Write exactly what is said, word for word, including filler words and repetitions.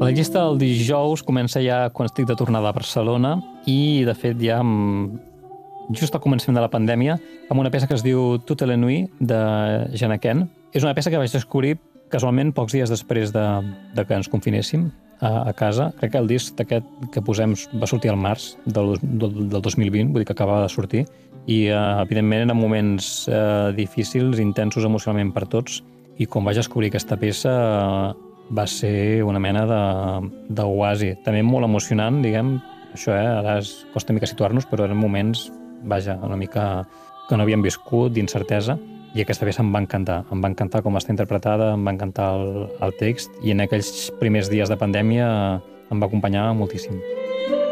La llista del dijous comença ja quan estic de tornada a Barcelona i, de fet, ja amb... just al començament de la pandèmia, amb una peça que es diu Toute la nuit, de Janaken. És una peça que vaig descobrir casualment pocs dies després de, de que ens confinéssim a, a casa. Crec que el disc aquest que posem va sortir al març del, del, del dos mil vint, vull dir que acabava de sortir, i eh, evidentment eren moments eh, difícils, intensos emocionalment per tots, i quan vaig descobrir aquesta peça eh, va ser una mena d'oasi. També molt emocionant, diguem, això, eh? Ara es costa una mica situar-nos, però eren moments, vaja, una mica que no havíem viscut, d'incertesa, i aquesta peça em va encantar. Em va encantar com està interpretada, em va encantar el, el text, i en aquells primers dies de pandèmia em va acompanyar moltíssim.